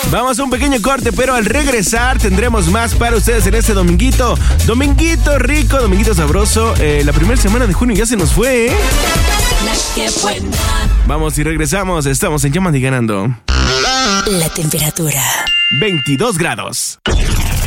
Vamos a un pequeño corte, pero al regresar tendremos más para ustedes en este dominguito. Dominguito rico, dominguito sabroso. La primera semana de junio ya se nos fue, ¿eh? Vamos y regresamos. Estamos en Llamando y Ganando. La temperatura: 22 grados.